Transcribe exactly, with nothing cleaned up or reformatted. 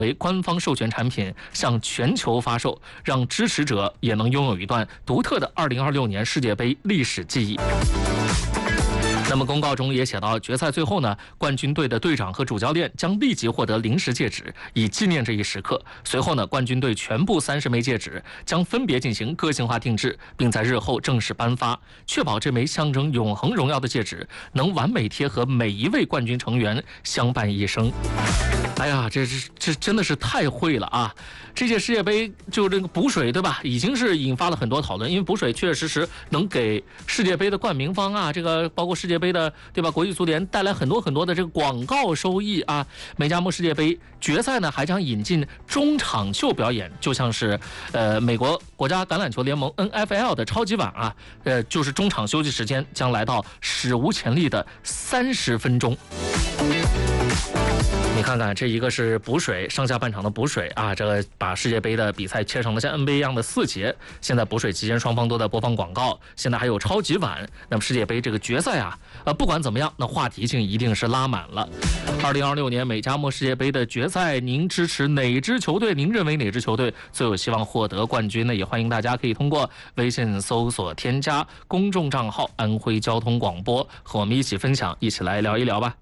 为官方授权产品向全球发售，让支持者也能拥有一段独特的二零二六年世界杯历史记忆。那么公告中也写到，决赛最后呢，冠军队的队长和主教练将立即获得临时戒指，以纪念这一时刻。随后呢，冠军队全部三十枚戒指将分别进行个性化定制，并在日后正式颁发，确保这枚象征永恒荣耀的戒指能完美贴合每一位冠军成员，相伴一生。哎呀，这是这真的是太会了啊！这届世界杯就这个补水，对吧？已经是引发了很多讨论，因为补水确确实实能给世界杯的冠名方啊，这个包括世界杯的，对吧？国际足联带来很多很多的这个广告收益啊。美加墨世界杯决赛呢，还将引进中场秀表演，就像是呃美国国家橄榄球联盟 N F L 的超级碗啊，呃，就是中场休息时间将来到史无前例的三十分钟。你看看，这一个是补水，上下半场的补水啊，这个把世界杯的比赛切成了像 N B A 一样的四节。现在补水期间，双方都在播放广告。现在还有超级碗，那么世界杯这个决赛啊，呃，不管怎么样，那话题性一定是拉满了。二零二六年美加墨世界杯的决赛，您支持哪支球队？您认为哪支球队最有希望获得冠军呢？也欢迎大家可以通过微信搜索添加公众账号“安徽交通广播”，和我们一起分享，一起来聊一聊吧。